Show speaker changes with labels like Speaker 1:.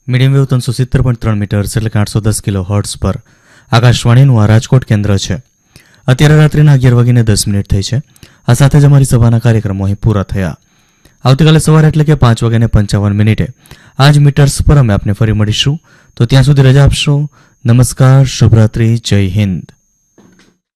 Speaker 1: Medium wave 370.3 metres એટલે કે 810 kilo hertz પર આકાશવાણીનું આ રાજકોટ કેન્દ્ર છે. અત્યારે રાત્રિના 11:10 થઈ છે. આ સાથે જ અમારી સભાના કાર્યક્રમો અહીં પૂરા થયા. આવતીકાલે સવારે એટલે કે 5:55 આ જ મીટર્સ પર અમે આપને ફરી મળીશું. તો ત્યાં સુધી રજા આપશો. નમસ્કાર, શુભરાત્રી, જય હિન્દ.